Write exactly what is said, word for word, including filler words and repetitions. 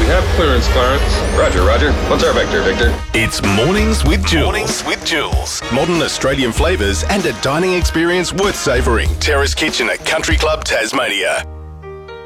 have clearance, Clarence. Roger, Roger. What's our vector, Victor? It's Mornings with Jules. Mornings with Jules. Modern Australian flavours and a dining experience worth savouring. Terrace Kitchen at Country Club Tasmania.